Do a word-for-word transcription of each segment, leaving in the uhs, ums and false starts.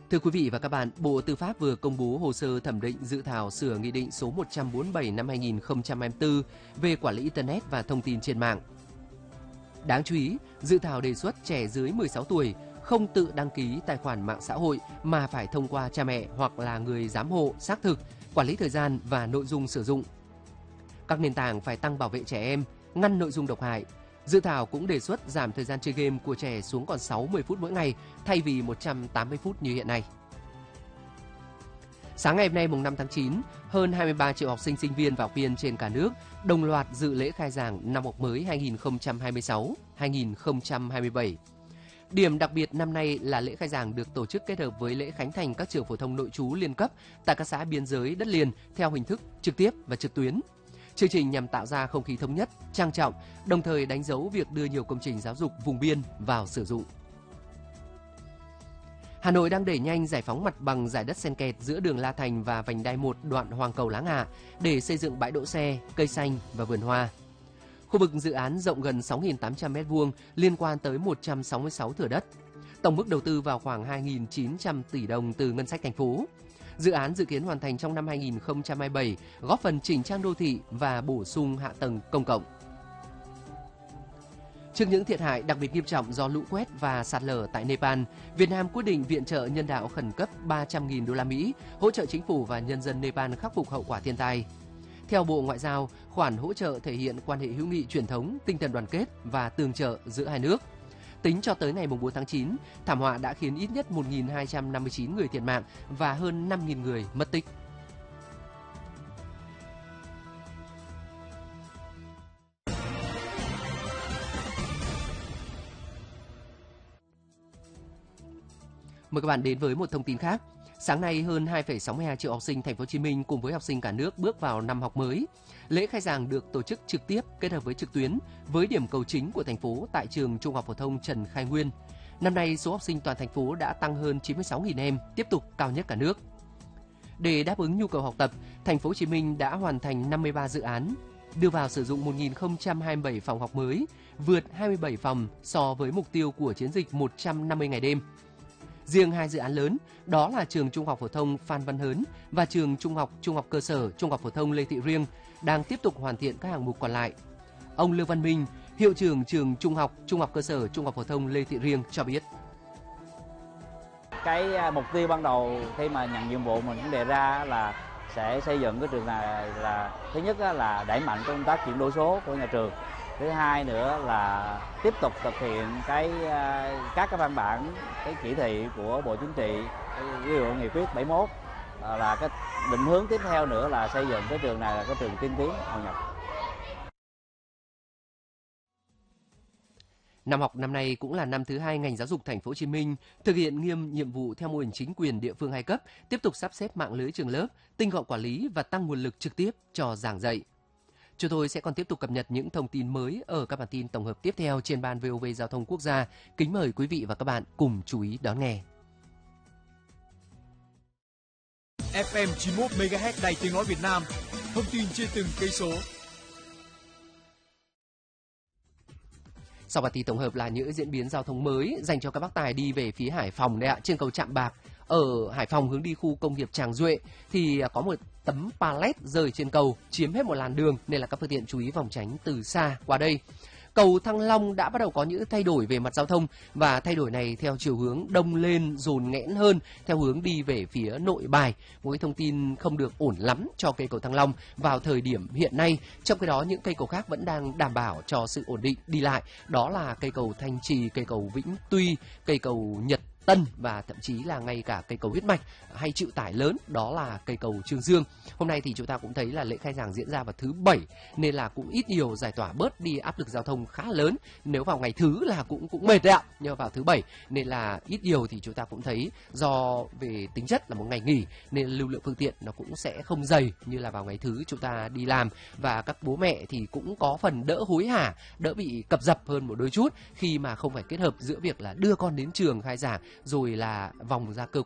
Thưa quý vị và các bạn, Bộ Tư pháp vừa công bố hồ sơ thẩm định dự thảo sửa Nghị định số một trăm bốn mươi bảy năm hai nghìn không trăm hai mươi tư về quản lý Internet và thông tin trên mạng. Đáng chú ý, dự thảo đề xuất trẻ dưới mười sáu tuổi không tự đăng ký tài khoản mạng xã hội mà phải thông qua cha mẹ hoặc là người giám hộ xác thực, quản lý thời gian và nội dung sử dụng. Các nền tảng phải tăng bảo vệ trẻ em, ngăn nội dung độc hại. Dự thảo cũng đề xuất giảm thời gian chơi game của trẻ xuống còn sáu mươi phút mỗi ngày thay vì một trăm tám mươi phút như hiện nay. Sáng ngày hôm nay mùng năm tháng chín, hơn hai mươi ba triệu học sinh, sinh viên và học viên trên cả nước đồng loạt dự lễ khai giảng năm học mới hai nghìn không trăm hai mươi sáu hai nghìn không trăm hai mươi bảy. Điểm đặc biệt năm nay là lễ khai giảng được tổ chức kết hợp với lễ khánh thành các trường phổ thông nội trú liên cấp tại các xã biên giới đất liền theo hình thức trực tiếp và trực tuyến. Chương trình nhằm tạo ra không khí thống nhất, trang trọng, đồng thời đánh dấu việc đưa nhiều công trình giáo dục vùng biên vào sử dụng. Hà Nội đang đẩy nhanh giải phóng mặt bằng giải đất xen kẹt giữa đường La Thành và vành đai một đoạn Hoàng Cầu Láng Hạ để xây dựng bãi đỗ xe, cây xanh và vườn hoa. Khu vực dự án rộng gần sáu nghìn tám trăm mét vuông liên quan tới một trăm sáu mươi sáu thửa đất. Tổng mức đầu tư vào khoảng hai nghìn chín trăm tỷ đồng từ ngân sách thành phố. Dự án dự kiến hoàn thành trong năm hai nghìn không trăm hai mươi bảy, góp phần chỉnh trang đô thị và bổ sung hạ tầng công cộng. Trước những thiệt hại đặc biệt nghiêm trọng do lũ quét và sạt lở tại Nepal, Việt Nam quyết định viện trợ nhân đạo khẩn cấp ba trăm nghìn đô la Mỹ, hỗ trợ chính phủ và nhân dân Nepal khắc phục hậu quả thiên tai. Theo Bộ Ngoại giao, khoản hỗ trợ thể hiện quan hệ hữu nghị truyền thống, tinh thần đoàn kết và tương trợ giữa hai nước. Tính cho tới ngày bốn tháng chín, thảm họa đã khiến ít nhất một nghìn hai trăm năm mươi chín người thiệt mạng và hơn năm nghìn người mất tích. Mời các bạn đến với một thông tin khác. Sáng nay, hơn hai phẩy sáu mươi hai triệu học sinh Thành phố Hồ Chí Minh cùng với học sinh cả nước bước vào năm học mới. Lễ khai giảng được tổ chức trực tiếp kết hợp với trực tuyến với điểm cầu chính của thành phố tại trường Trung học phổ thông Trần Khai Nguyên. Năm nay, số học sinh toàn thành phố đã tăng hơn chín mươi sáu nghìn em, tiếp tục cao nhất cả nước. Để đáp ứng nhu cầu học tập, Thành phố Hồ Chí Minh đã hoàn thành năm mươi ba dự án, đưa vào sử dụng một nghìn không trăm hai mươi bảy phòng học mới, vượt hai mươi bảy phòng so với mục tiêu của chiến dịch một trăm năm mươi ngày đêm. Riêng hai dự án lớn, đó là trường Trung học phổ thông Phan Văn Hớn và trường Trung học Trung học cơ sở Trung học phổ thông Lê Thị Riêng đang tiếp tục hoàn thiện các hạng mục còn lại. Ông Lương Văn Minh, hiệu trưởng trường Trung học Trung học cơ sở Trung học phổ thông Lê Thị Riêng cho biết. Cái mục tiêu ban đầu khi mà nhận nhiệm vụ mình cũng đề ra là sẽ xây dựng cái trường này là thứ nhất là đẩy mạnh công tác chuyển đổi số của nhà trường. Thứ hai nữa là tiếp tục thực hiện cái các cái văn bản, cái chỉ thị của Bộ Chính trị, ví dụ nghị quyết bảy mươi mốt là cái định hướng tiếp theo nữa là xây dựng cái trường này là cái trường tiên tiến hội nhập. Năm học năm nay cũng là năm thứ hai ngành giáo dục Thành phố Hồ Chí Minh thực hiện nghiêm nhiệm vụ theo mô hình chính quyền địa phương hai cấp, tiếp tục sắp xếp mạng lưới trường lớp, tinh gọn quản lý và tăng nguồn lực trực tiếp cho giảng dạy. Chúng tôi sẽ còn tiếp tục cập nhật những thông tin mới ở các bản tin tổng hợp tiếp theo trên ban vê o vê Giao thông Quốc gia. Kính mời quý vị và các bạn cùng chú ý đón nghe. ép em chín mươi mốt mê ga héc Đài Tiếng nói Việt Nam, thông tin trên từng cây số. Sau bản tin tổng hợp là những diễn biến giao thông mới dành cho các bác tài đi về phía Hải Phòng đấy ạ. Trên cầu Trạm Bạc ở Hải Phòng hướng đi khu công nghiệp Tràng Duệ thì có một tấm pallet rơi trên cầu chiếm hết một làn đường nên là các phương tiện chú ý phòng tránh từ xa qua đây. Cầu Thăng Long đã bắt đầu có những thay đổi về mặt giao thông và thay đổi này theo chiều hướng đông lên dồn nghẽn hơn theo hướng đi về phía Nội Bài. Một cái thông tin không được ổn lắm cho cây cầu Thăng Long vào thời điểm hiện nay. Trong khi đó những cây cầu khác vẫn đang đảm bảo cho sự ổn định đi lại. Đó là cây cầu Thanh Trì, cây cầu Vĩnh Tuy, cây cầu Nhật Tân và thậm chí là ngay cả cây cầu huyết mạch hay chịu tải lớn đó là cây cầu Trương Dương. Hôm nay thì chúng ta cũng thấy là lễ khai giảng diễn ra vào thứ bảy nên là cũng ít nhiều giải tỏa bớt đi áp lực giao thông khá lớn. Nếu vào ngày thứ là cũng cũng mệt đấy ạ, nhưng vào thứ bảy nên là ít nhiều thì chúng ta cũng thấy do về tính chất là một ngày nghỉ nên lưu lượng phương tiện nó cũng sẽ không dày như là vào ngày thứ chúng ta đi làm, và các bố mẹ thì cũng có phần đỡ hối hả, đỡ bị cập dập hơn một đôi chút khi mà không phải kết hợp giữa việc là đưa con đến trường khai giảng rồi là vòng ra cơ quan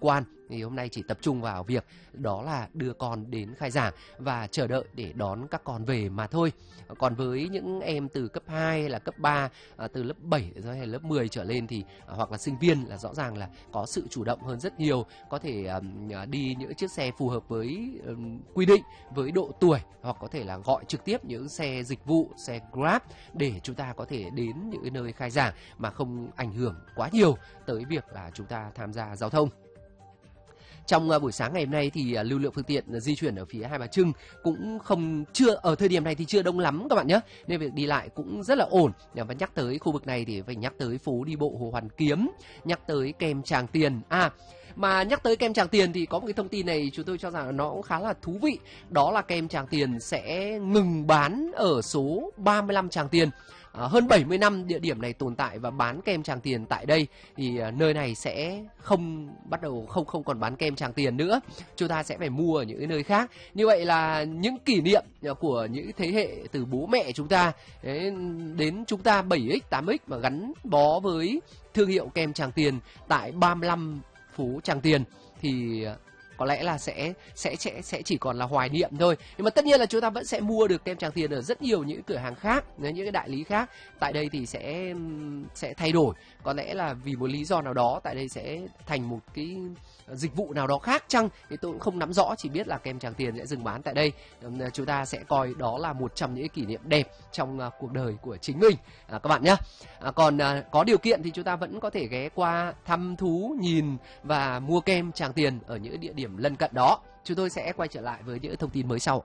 thì hôm nay chỉ tập trung vào việc đó là đưa con đến khai giảng và chờ đợi để đón các con về mà thôi. Còn với những em từ cấp hai hay là cấp ba, từ lớp bảy hay lớp mười trở lên thì hoặc là sinh viên là rõ ràng là có sự chủ động hơn rất nhiều, có thể đi những chiếc xe phù hợp với quy định, với độ tuổi, hoặc có thể là gọi trực tiếp những xe dịch vụ, xe Grab để chúng ta có thể đến những nơi khai giảng mà không ảnh hưởng quá nhiều tới việc là chúng ta tham gia giao thông. Trong uh, buổi sáng ngày hôm nay thì uh, lưu lượng phương tiện uh, di chuyển ở phía Hai Bà Trưng cũng không chưa ở thời điểm này thì chưa đông lắm các bạn nhé, nên việc đi lại cũng rất là ổn. Và nhắc tới khu vực này thì phải nhắc tới phố đi bộ Hồ Hoàn Kiếm, nhắc tới kem Tràng Tiền. À mà nhắc tới kem Tràng Tiền thì có một cái thông tin này chúng tôi cho rằng nó cũng khá là thú vị, đó là kem Tràng Tiền sẽ ngừng bán ở số ba mươi lăm Tràng Tiền. À, hơn bảy mươi năm địa điểm này tồn tại và bán kem Tràng Tiền tại đây thì uh, nơi này sẽ không bắt đầu không không còn bán kem Tràng Tiền nữa, chúng ta sẽ phải mua ở những nơi khác. Như vậy là những kỷ niệm của những thế hệ từ bố mẹ chúng ta đến chúng ta bảy x tám x mà gắn bó với thương hiệu kem Tràng Tiền tại ba mươi lăm phố Tràng Tiền thì uh, có lẽ là sẽ sẽ sẽ sẽ chỉ còn là hoài niệm thôi. Nhưng mà tất nhiên là chúng ta vẫn sẽ mua được kem Tràng Tiền ở rất nhiều những cửa hàng khác, những cái đại lý khác. Tại đây thì sẽ sẽ thay đổi. Có lẽ là vì một lý do nào đó tại đây sẽ thành một cái dịch vụ nào đó khác chăng thì tôi cũng không nắm rõ, chỉ biết là kem Tràng Tiền sẽ dừng bán tại đây. Chúng ta sẽ coi đó là một trong những kỷ niệm đẹp trong uh, cuộc đời của chính mình à, các bạn nhé. À, còn uh, có điều kiện thì chúng ta vẫn có thể ghé qua thăm thú, nhìn và mua kem Tràng Tiền ở những địa điểm lân cận đó. Chúng tôi sẽ quay trở lại với những thông tin mới sau.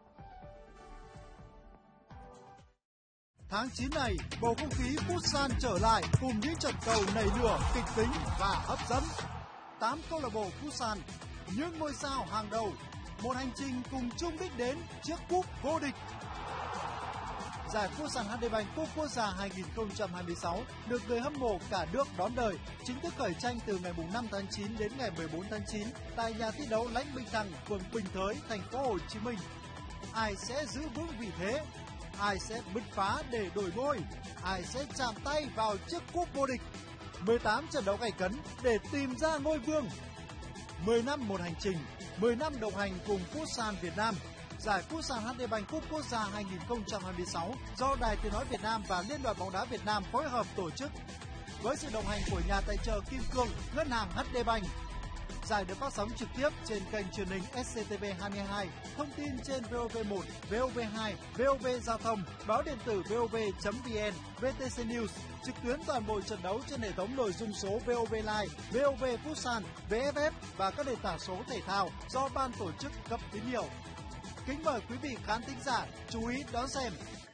Tháng chín này, bầu không khí Futsal trở lại cùng những trận cầu nảy lửa, kịch tính và hấp dẫn. tám câu lạc bộ Futsal, những ngôi sao hàng đầu, một hành trình cùng chung đích đến chiếc cúp vô địch. Giải Futsal hát đê Bank Cúp Quốc gia hai không hai sáu được người hâm mộ cả nước đón đời, chính thức khởi tranh từ ngày năm tháng chín đến ngày mười bốn tháng chín tại nhà thi đấu Lãnh Bình Thăng, phường Bình Thới, thành phố Hồ Chí Minh. Ai sẽ giữ vững vị thế? Ai sẽ bứt phá để đổi ngôi? Ai sẽ chạm tay vào chiếc cúp vô địch? mười tám trận đấu gay cấn để tìm ra ngôi vương. mười năm một hành trình, mười năm đồng hành cùng Futsal Việt Nam. Giải Futsal hát đê Bank Cúp Quốc gia hai không hai sáu do Đài Tiếng nói Việt Nam và Liên đoàn bóng đá Việt Nam phối hợp tổ chức. Với sự đồng hành của nhà tài trợ Kim Cương, Ngân hàng hát đê Bank. Giải được phát sóng trực tiếp trên kênh truyền hình ét xê tê vê hai mươi hai, thông tin trên vê o vê một, vê o vê hai, vê o vê Giao thông, báo điện tử vê o vê chấm vê en, vê tê xê News, trực tuyến toàn bộ trận đấu trên hệ thống nội dung số vê o vê Live, vê o vê Futsal, vê ép ép và các nền tảng số thể thao do ban tổ chức cấp tín hiệu. Kính mời quý vị khán thính giả chú ý đón xem